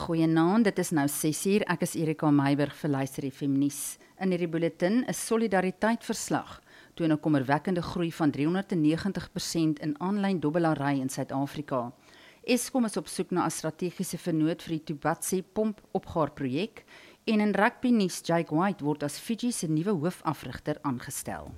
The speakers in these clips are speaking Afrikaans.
Goeienaand, dit is nou 6uur, ek is Erika Meiberg vir Luister FM nuus. In hierdie bulletin is solidariteit verslag, toon 'n kommerwekkende groei van 390% in aanlyn dobbelary in Suid-Afrika. Eskom is op soek na 'n strategiese vennoot vir die Tubatse pompopgaarprojek en in rugby nuus Jake White word as Fiji se nuwe hoofafrigter aangestel.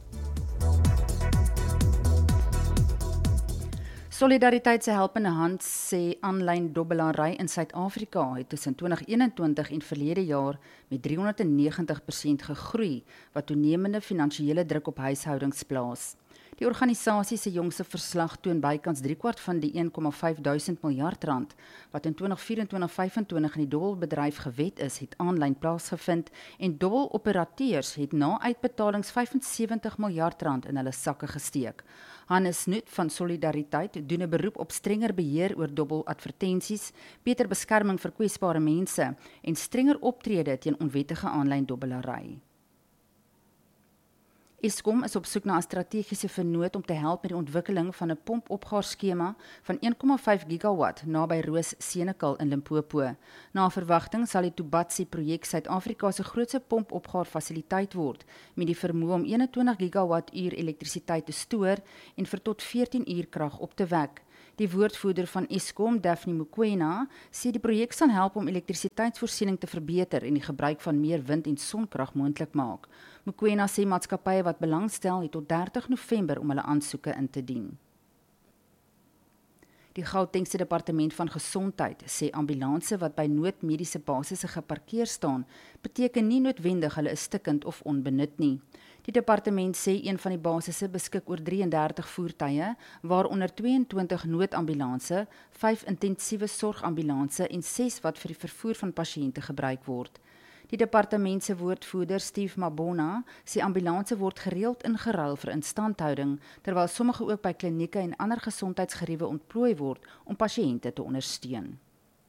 Solidariteit se helpende hand sê aanlyn dobbelary in Suid-Afrika het tussen 2021 en verlede jaar met 390% gegroei, wat toenemende finansiële druk op huishoudings plaas. Die organisasie se jongste verslag toon bykans 3/4 van die 1,5 miljard rand, wat in 2024-25 in die dobbelbedryf gewet is, het aanlyn plaasgevind en dobbeloperateurs het na uitbetalings 75 miljard rand in hulle sakke gesteek. Hannes Nuut van Solidariteit doen 'n beroep op strenger beheer oor dobbeladvertensies, beter beskerming vir kwesbare mense en strenger optrede teen onwettige aanlyn dobbelary. Eskom is op soek na 'n strategiese vennoot om te help met die ontwikkeling van 'n pompopgaarskema van 1,5 gigawatt naby Roos Senekal in Limpopo. Na verwagting sal die Tubatse projek Suid-Afrika se grootste pompopgaarfasiliteit word, met die vermoë om 21 gigawattuur elektrisiteit te stoor en vir tot 14 uur krag op te wek. Die woordvoerder van Eskom, Daphne Mokoena, sê die projek sal help om elektrisiteitsvoorsiening te verbeter en die gebruik van meer wind- en sonkrag moontlik maak. Mokoena sê maatskappye wat belangstel het tot 30 November om hulle aansoeke in te dien. Die Gautengse Departement van Gesondheid sê ambulanse wat by noodmediese basisse geparkeer staan, beteken nie noodwendig hulle is stikkend of onbenut nie. Die departement sê een van die basisse beskik oor 33 voertuie, waaronder 22 noodambulanse, 5 intensiewe sorgambulanse en 6 wat vir die vervoer van pasiënte gebruik word. Die departement se woordvoerder Steve Mabona sê ambulanse word gereeld ingeruil vir instandhouding, terwyl sommige ook by klinieke en ander gesondheidsgeriewe ontplooi word om pasiënte te ondersteun.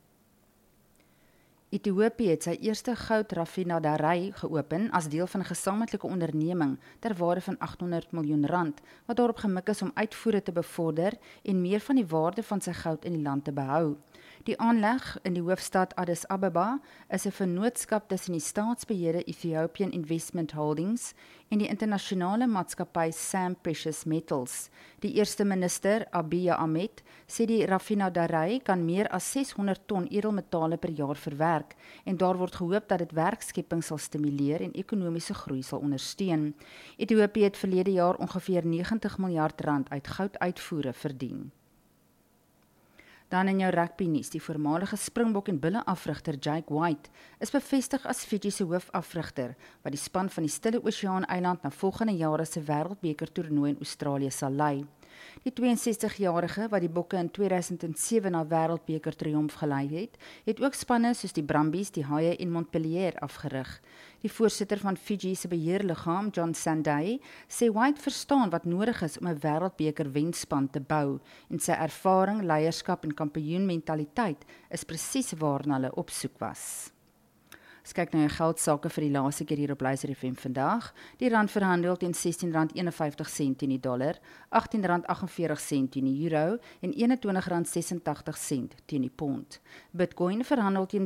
Ethiopië het sy eerste goudraffinaderry geopen as deel van 'n gesamentlike onderneming ter waarde van 800 miljoen rand, wat daarop gemik is om uitvoere te bevorder en meer van die waarde van sy goud in die land te behou. Die aanleg in die hoofstad Addis Ababa is 'n vennootskap tussen die staatsbeheerde Ethiopian Investment Holdings en die internasionale maatskappy Sam Precious Metals. Die eerste minister, Abiy Ahmed, sê die raffinaderry kan meer as 600 ton edelmetale per jaar verwerk en daar word gehoop dat dit werkskepping sal stimuleer en ekonomiese groei sal ondersteun. Ethiopië het verlede jaar ongeveer 90 miljard rand uit gouduitvoere verdien. Dan in jou rugby nuus, die voormalige Springbok en Bulle-afrigter Jake White is bevestig as Fiji se hoofafrigter, wat die span van die Stille Oseaan eiland na volgende jare se wêreldbeker toernooi in Australië sal lei. Die 62-jarige wat die Bokke in 2007 na wêreldbeker triomf gelei het ook spanne soos die Brumbies, die Haie en Montpellier afgerig. Die voorsitter van Fiji se beheerliggaam, John Sandai, sê White verstaan wat nodig is om 'n wêreldbeker wenspan te bou en sy ervaring, leierskap en kampioenmentaliteit is presies waarna hulle op soek was. Ons kyk na jou geldsaake vir die laaste keer hier op Luister FM vandag. Die rand verhandel teen R16.51 teen die dollar, R18.48 teen die euro en R21.86 teen die pond. Bitcoin verhandel teen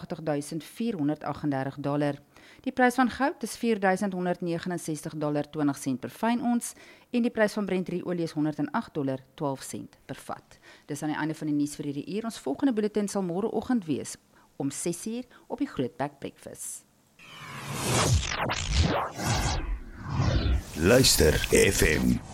$83.438. Die prys van goud is $4.169.20 per fyn ons en die prys van Brent olie is $108.12 per vat. Dis aan die einde van die nuus vir hierdie uur. Ons volgende bulletin sal môreoggend wees om 6uur op die Grootbek Breakfast. Luister FM.